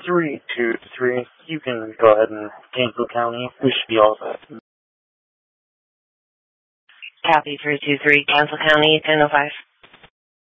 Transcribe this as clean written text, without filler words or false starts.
323. You can go ahead and cancel county. We should be all set. Copy 323, cancel county, 10:05.